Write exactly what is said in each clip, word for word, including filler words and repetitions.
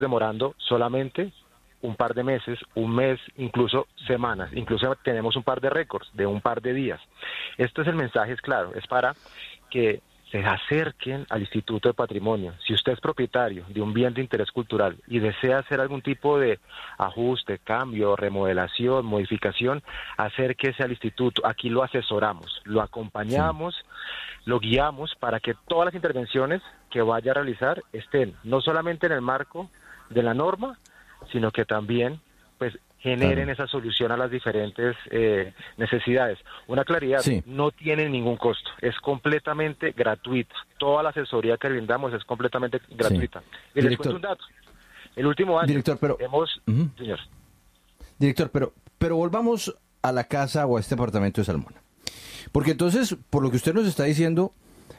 demorando solamente un par de meses, un mes, incluso semanas, incluso tenemos un par de récords de un par de días. Esto es el mensaje, es claro, es para que se acerquen al Instituto de Patrimonio. Si usted es propietario de un bien de interés cultural y desea hacer algún tipo de ajuste, cambio, remodelación, modificación, acérquese al instituto. Aquí lo asesoramos, lo acompañamos, sí. Lo guiamos para que todas las intervenciones que vaya a realizar estén no solamente en el marco de la norma, sino que también pues generen claro. esa solución a las diferentes eh, necesidades. Una claridad, sí. No tiene ningún costo, es completamente gratuita. Toda la asesoría que brindamos es completamente gratuita. Sí. Y les cuento un dato. El último año Director, pero, hemos... Uh-huh. Señor. Director, pero, pero volvamos a la casa o a este apartamento de Salmona. Porque entonces, por lo que usted nos está diciendo,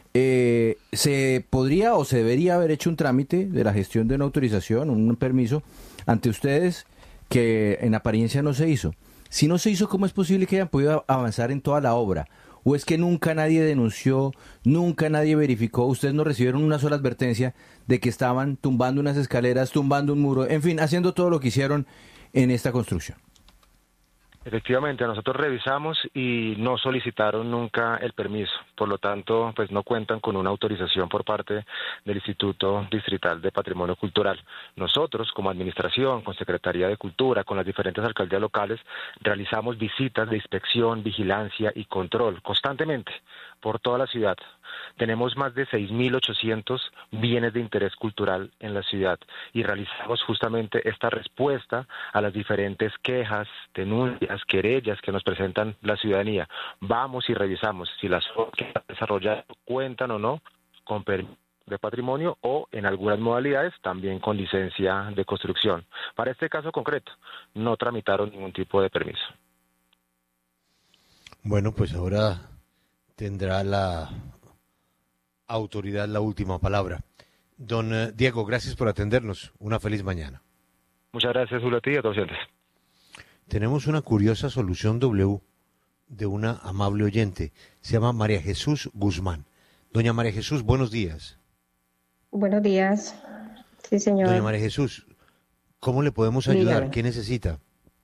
eh, se podría o se debería haber hecho un trámite de la gestión de una autorización, un permiso, ante ustedes, que en apariencia no se hizo. Si no se hizo, ¿cómo es posible que hayan podido avanzar en toda la obra? ¿O es que nunca nadie denunció, nunca nadie verificó, ustedes no recibieron una sola advertencia de que estaban tumbando unas escaleras, tumbando un muro, en fin, haciendo todo lo que hicieron en esta construcción? Efectivamente, nosotros revisamos y no solicitaron nunca el permiso, por lo tanto, pues no cuentan con una autorización por parte del Instituto Distrital de Patrimonio Cultural. Nosotros, como administración, con Secretaría de Cultura, con las diferentes alcaldías locales, realizamos visitas de inspección, vigilancia y control constantemente por toda la ciudad. Tenemos más de seis mil ochocientos bienes de interés cultural en la ciudad y realizamos justamente esta respuesta a las diferentes quejas, denuncias, querellas que nos presentan la ciudadanía. Vamos y revisamos si las obras que están desarrolladas cuentan o no con permiso de patrimonio o en algunas modalidades también con licencia de construcción. Para este caso concreto, no tramitaron ningún tipo de permiso. Bueno, pues ahora tendrá la autoridad la última palabra. Don uh, Diego, gracias por atendernos. Una feliz mañana. Muchas gracias, Julio, a ti y a todos los oyentes. Tenemos una curiosa solución W de una amable oyente. Se llama María Jesús Guzmán. Doña María Jesús, buenos días. Buenos días. Sí, señor. Doña María Jesús, ¿cómo le podemos ayudar? Dígame. ¿Qué necesita?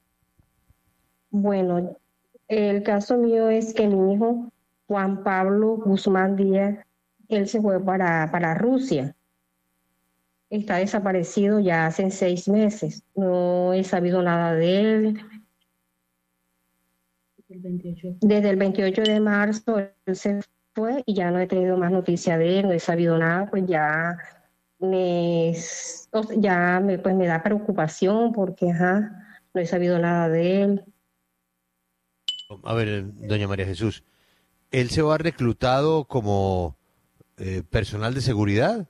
Bueno, el caso mío es que mi hijo, Juan Pablo Guzmán Díaz, él se fue para, para Rusia. Está desaparecido ya hace seis meses. No he sabido nada de él. Desde el veintiocho de marzo él se fue y ya no he tenido más noticia de él, no he sabido nada, pues ya me, ya me, pues me da preocupación porque ajá, no he sabido nada de él. A ver, doña María Jesús, ¿él se va reclutado como eh, personal de seguridad?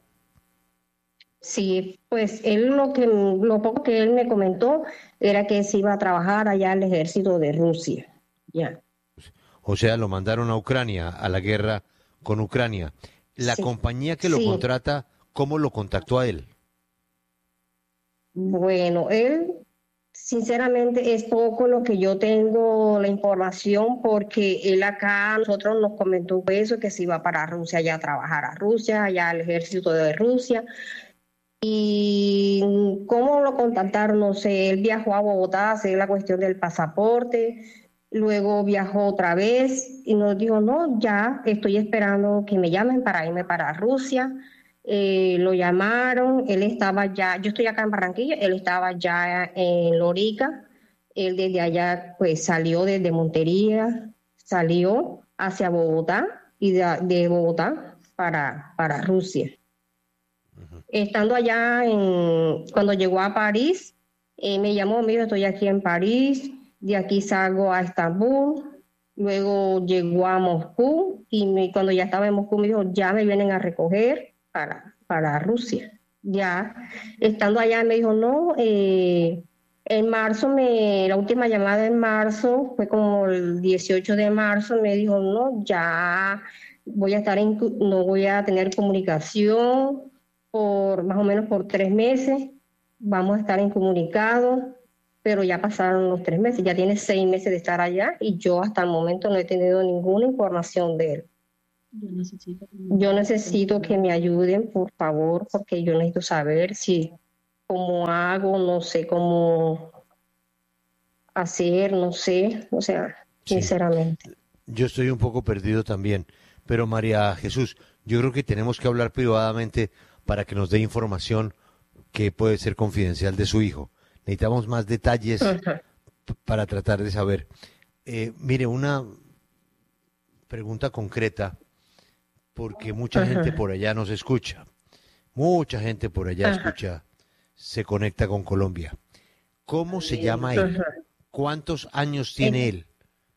Sí, pues él lo que lo poco que él me comentó era que se iba a trabajar allá al ejército de Rusia. Ya. O sea, lo mandaron a Ucrania, a la guerra con Ucrania. La Sí, compañía que lo sí. contrata, ¿cómo lo contactó a él? Bueno, él, sinceramente, es poco lo que yo tengo la información porque él acá, a nosotros nos comentó eso, que se iba para Rusia ya a trabajar a Rusia, allá al ejército de Rusia. Y cómo lo contactaron, no sé, él viajó a Bogotá a hacer la cuestión del pasaporte, luego viajó otra vez y nos dijo, no, ya estoy esperando que me llamen para irme para Rusia. Eh, lo llamaron, él estaba ya, yo estoy acá en Barranquilla, él estaba ya en Lorica, él desde allá pues salió desde Montería, salió hacia Bogotá y de, de Bogotá para, para Rusia. Estando allá, en, cuando llegó a París, eh, me llamó, me dijo, estoy aquí en París, de aquí salgo a Estambul, luego llegó a Moscú y me, cuando ya estaba en Moscú me dijo, ya me vienen a recoger para, para Rusia. Ya, estando allá me dijo, no, eh, en marzo, me, la última llamada en marzo, fue como el dieciocho de marzo, me dijo, no, ya voy a estar en, no voy a tener comunicación por más o menos por tres meses, vamos a estar incomunicados, pero ya pasaron los tres meses, ya tiene seis meses de estar allá y yo hasta el momento no he tenido ninguna información de él. Yo necesito, yo necesito que me ayuden, por favor, porque yo necesito saber si cómo hago, no sé cómo hacer, no sé, o sea, Sí. sinceramente. Yo estoy un poco perdido también, pero María Jesús, yo creo que tenemos que hablar privadamente para que nos dé información que puede ser confidencial de su hijo. Necesitamos más detalles Ajá. p- para tratar de saber. Eh, mire, una pregunta concreta, porque mucha Ajá. gente por allá nos escucha. Mucha gente por allá Ajá. escucha, se conecta con Colombia. ¿Cómo se llama él? Ajá. ¿Cuántos años tiene él?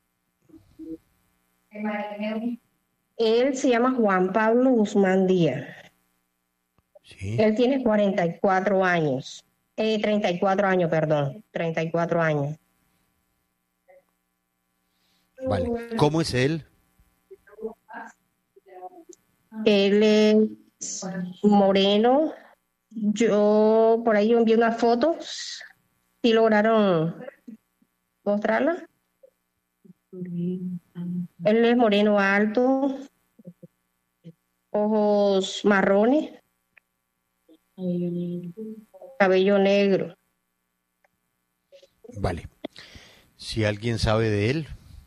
Él se llama Juan Pablo Guzmán Díaz. Sí. Él tiene cuarenta y cuatro años. Eh, treinta y cuatro años, perdón. treinta y cuatro años. Vale. ¿Cómo es él? Él es moreno. Yo por ahí envié unas fotos. ¿Sí lograron mostrarla? Él es moreno alto, ojos marrones, cabello negro. Vale. Si alguien sabe de él,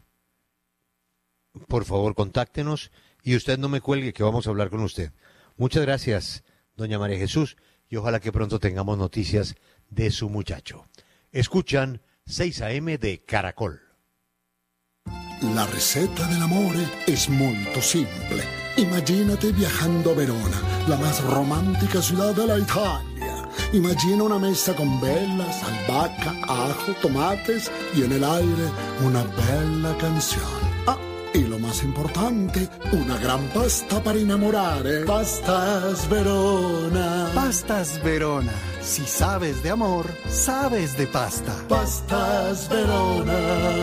por favor contáctenos y usted no me cuelgue que vamos a hablar con usted. Muchas gracias, doña María Jesús, y ojalá que pronto tengamos noticias de su muchacho. Escuchan seis a eme de Caracol. La ricetta dell'amore è molto simple. Imagínate viajando a Verona, la más romántica ciudad de la Italia. Imagina una mesa con velas, albahaca, ajo, tomates y en el aire una bella canción. Ah, y lo más importante, una gran pasta para innamorare. Pastas Verona. Pastas Verona. Si sabes de amor, sabes de pasta. Pastas Verona.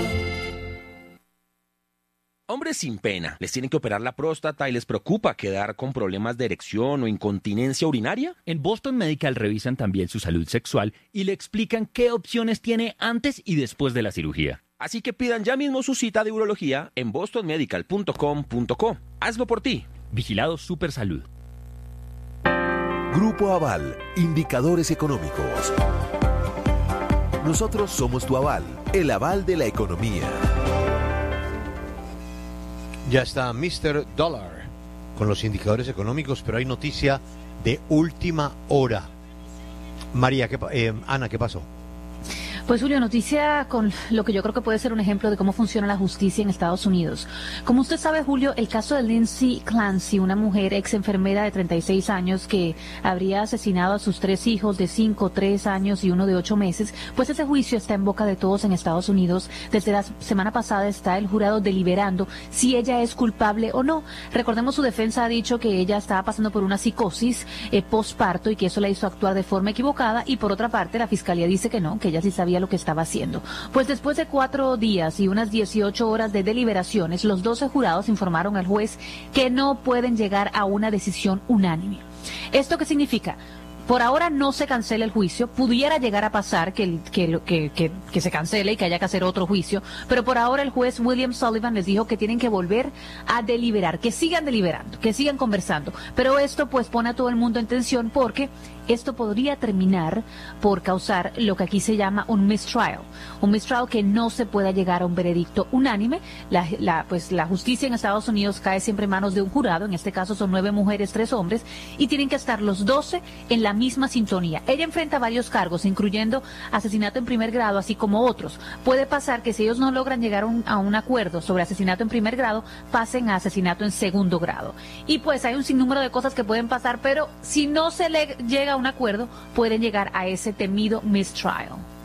Hombres sin pena, ¿les tienen que operar la próstata y les preocupa quedar con problemas de erección o incontinencia urinaria? En Boston Medical revisan también su salud sexual y le explican qué opciones tiene antes y después de la cirugía. Así que pidan ya mismo su cita de urología en boston medical punto com punto co. Hazlo por ti. Vigilado Super Salud. Grupo Aval, indicadores económicos. Nosotros somos tu aval, el aval de la economía. Ya está mister Dollar con los indicadores económicos, pero hay noticia de última hora. María, ¿qué, eh, Ana, ¿qué pasó? Pues Julio, noticia con lo que yo creo que puede ser un ejemplo de cómo funciona la justicia en Estados Unidos. Como usted sabe, Julio, el caso de Lindsay Clancy, una mujer ex enfermera de treinta y seis años que habría asesinado a sus tres hijos de cinco, tres años y uno de ocho meses, pues ese juicio está en boca de todos en Estados Unidos. Desde la semana pasada está el jurado deliberando si ella es culpable o no. Recordemos, su defensa ha dicho que ella estaba pasando por una psicosis eh, postparto y que eso la hizo actuar de forma equivocada, y por otra parte la fiscalía dice que no, que ella sí sabía lo que estaba haciendo. Pues después de cuatro días y unas dieciocho horas de deliberaciones, los doce jurados informaron al juez que no pueden llegar a una decisión unánime. ¿Esto qué significa? Por ahora no se cancela el juicio, pudiera llegar a pasar que, que, que, que, que se cancele y que haya que hacer otro juicio, pero por ahora el juez William Sullivan les dijo que tienen que volver a deliberar, que sigan deliberando, que sigan conversando, pero esto pues pone a todo el mundo en tensión porque esto podría terminar por causar lo que aquí se llama un mistrial, un mistrial que no se pueda llegar a un veredicto unánime. La, la, pues la justicia en Estados Unidos cae siempre en manos de un jurado, en este caso son nueve mujeres, tres hombres, y tienen que estar los doce en la misma sintonía. Ella enfrenta varios cargos, incluyendo asesinato en primer grado, así como otros. Puede pasar que si ellos no logran llegar a un, a un acuerdo sobre asesinato en primer grado, pasen a asesinato en segundo grado. Y pues hay un sinnúmero de cosas que pueden pasar, pero si no se le llega a un acuerdo, pueden llegar a ese temido mistrial.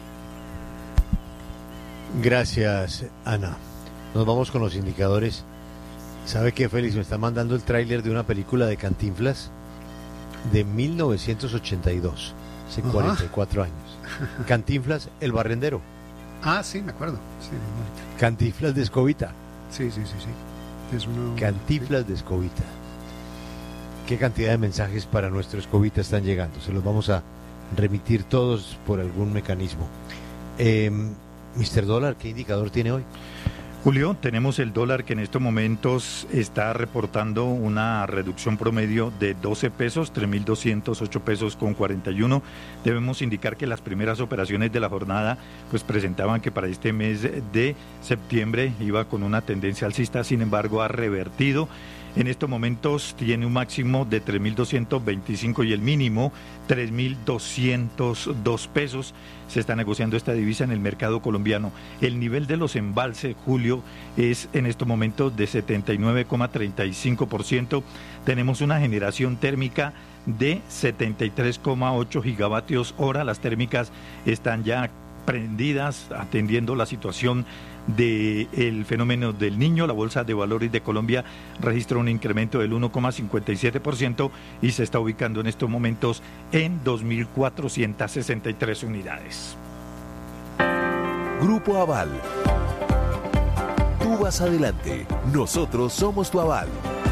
Gracias, Ana. Nos vamos con los indicadores. ¿Sabe qué, Félix? Me está mandando el tráiler de una película de Cantinflas de mil novecientos ochenta y dos, hace Ajá. cuarenta y cuatro años. Cantinflas, el barrendero. Ah, sí, me acuerdo. Sí, muy bonito. Cantinflas de escobita. Sí, sí, sí, sí. Es uno... Cantinflas de escobita. ¿Qué cantidad de mensajes para nuestro escobita están llegando? Se los vamos a remitir todos por algún mecanismo. Eh, mister Dólar, ¿qué indicador tiene hoy? Julio, tenemos el dólar que en estos momentos está reportando una reducción promedio de doce pesos, tres mil doscientos ocho pesos con cuarenta y uno. Debemos indicar que las primeras operaciones de la jornada pues presentaban que para este mes de septiembre iba con una tendencia alcista, sin embargo ha revertido. En estos momentos tiene un máximo de tres mil doscientos veinticinco y el mínimo tres mil doscientos dos pesos. Se está negociando esta divisa en el mercado colombiano. El nivel de los embalses, Julio, es en estos momentos de setenta y nueve coma treinta y cinco por ciento. Tenemos una generación térmica de setenta y tres coma ocho gigavatios hora. Las térmicas están ya prendidas, atendiendo la situación del fenómeno del Niño. La Bolsa de Valores de Colombia registra un incremento del uno coma cincuenta y siete por ciento y se está ubicando en estos momentos en dos mil cuatrocientas sesenta y tres unidades. Grupo Aval. Tú vas adelante, nosotros somos tu aval.